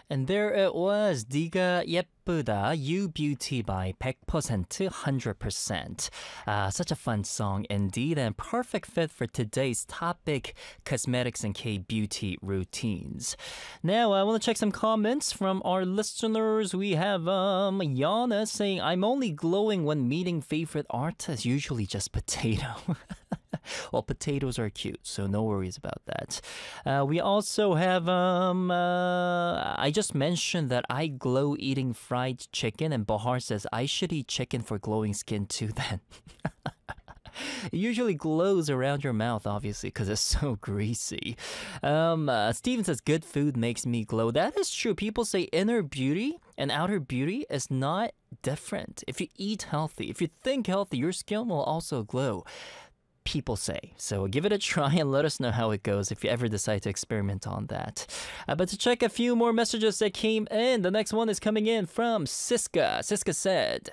And there it was. 네가 예쁘다, You Beauty by 100%, 100%. Such a fun song indeed, and perfect fit for today's topic, cosmetics and K-beauty routines. Now, I want to check some comments from our listeners. We have Yana saying, I'm only glowing when meeting favorite artists, usually just potato. Well, potatoes are cute, so no worries about that. We also have, I just mentioned that I glow eating fried chicken, and Bahar says, I should eat chicken for glowing skin too then. It usually glows around your mouth, obviously, because it's so greasy. Steven says, good food makes me glow. That is true. People say inner beauty and outer beauty is not different. If you eat healthy, if you think healthy, your skin will also glow. People say. So give it a try and let us know how it goes if you ever decide to experiment on that. But to check a few more messages that came in, the next one is coming in from Siska. Siska said,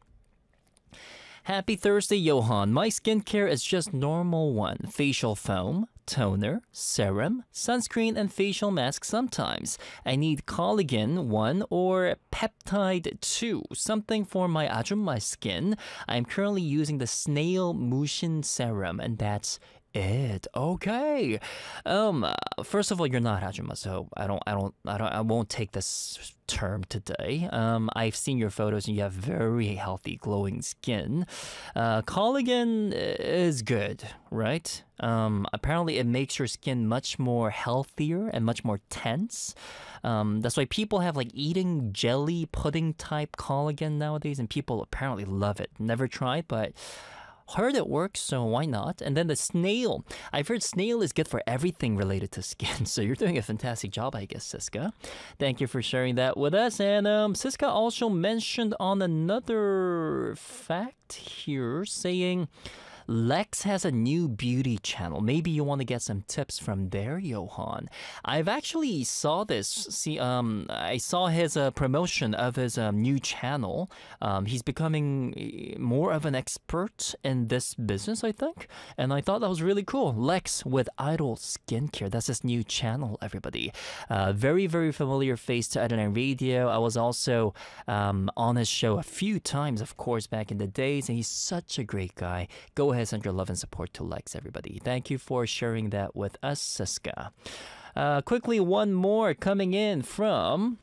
Happy Thursday, Johan. My skincare is just normal one. Facial foam, toner, serum, sunscreen, and facial mask sometimes. I need collagen 1 or peptide 2, something for my ajumma skin. I'm currently using the snail mushin serum, and that's it. Okay. First of all, you're not ajumma, so I won't take this term today. I've seen your photos and you have very healthy glowing skin. Collagen is good, right? Apparently it makes your skin much more healthier and much more tense. That's why people have like eating jelly pudding type collagen nowadays, and people apparently love it. Never tried, but heard it works, so why not? And then the snail. I've heard snail is good for everything related to skin, so you're doing a fantastic job, I guess, Siska. Thank you for sharing that with us. And Siska also mentioned on another fact here, saying Lex has a new beauty channel. Maybe you want to get some tips from there, Johan. I've actually saw this. I saw his promotion of his new channel. He's becoming more of an expert in this business, I think. And I thought that was really cool. Lex with Idol Skincare. That's his new channel, everybody. Very, very familiar face to Adonai Radio. I was also on his show a few times, of course, back in the days. And he's such a great guy. Go ahead, send your love and support to Lex, everybody. Thank you for sharing that with us, Siska. Quickly, one more coming in from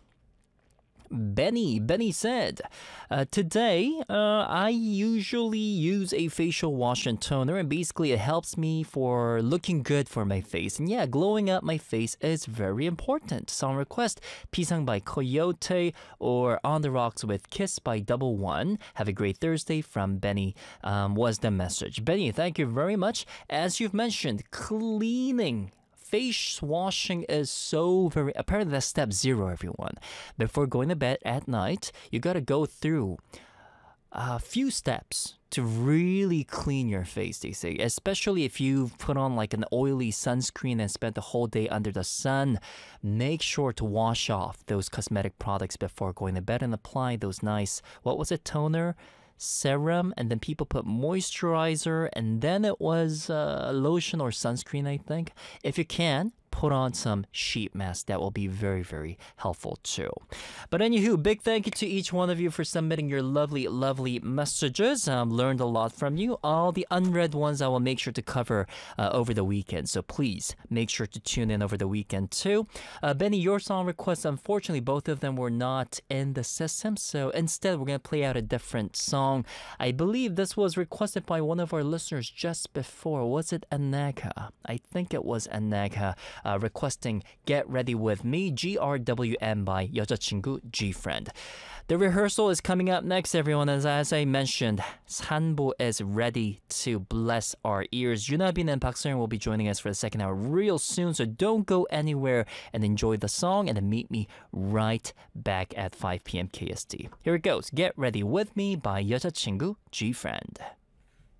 Benny. Benny said, today I usually use a facial wash and toner, and basically it helps me for looking good for my face. And yeah, glowing up my face is very important. Song request, Pisang by Coyote or On the Rocks with Kiss by Double One. Have a great Thursday from Benny, was the message. Benny, thank you very much. As you've mentioned, cleaning. Face washing is so very... Apparently that's step 0, everyone. Before going to bed at night, you got to go through a few steps to really clean your face, they say. Especially if you've put on like an oily sunscreen and spent the whole day under the sun. Make sure to wash off those cosmetic products before going to bed and apply those nice... What was it? Toner? Serum, and then people put moisturizer, and then it was lotion or sunscreen, I think. If you can, put on some sheet mask. That will be very, very helpful too. But anywho, big thank you to each one of you for submitting your lovely, lovely messages. Learned a lot from you. All the unread ones I will make sure to cover over the weekend. So please make sure to tune in over the weekend too. Benny, your song requests, unfortunately, both of them were not in the system. So instead, we're going to play out a different song. I believe this was requested by one of our listeners just before. Was it Anaga? I think it was Anaga. Requesting Get Ready With Me, GRWM by 여자친구 G-Friend. The rehearsal is coming up next, everyone. As I mentioned, Sanbo is ready to bless our ears. Yunabin and Park Seung will be joining us for the second hour real soon, so don't go anywhere and enjoy the song, and then meet me right back at 5 p.m. KST. Here it goes. Get Ready With Me by 여자친구 G-Friend.